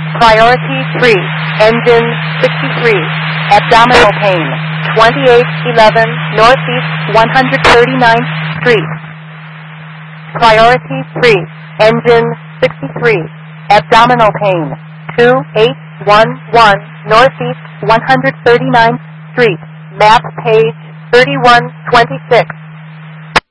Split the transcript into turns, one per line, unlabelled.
Priority 3, engine 63, abdominal pain, 2811 Northeast 139th Street. Priority 3, engine 63, abdominal pain, 2811 Northeast 139th Street, map page 3126.